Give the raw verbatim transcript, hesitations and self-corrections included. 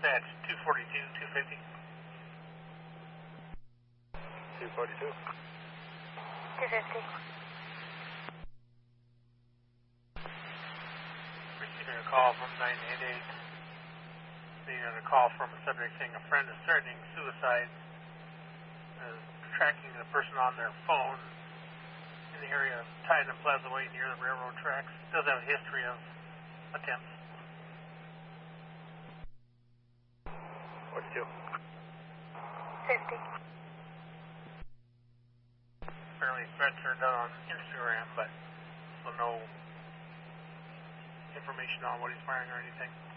That's two forty-two, two fifty. two forty-two. two fifty. Receiving a call from nine eight eight. Receiving a call from a subject saying a friend is threatening suicide. Uh, tracking the person on their phone in the area of Titan and Plaza Way near the railroad tracks. Does have a history of attempts. forty-two. fifty. Apparently threats are done on Instagram, but so no information on what he's firing or anything.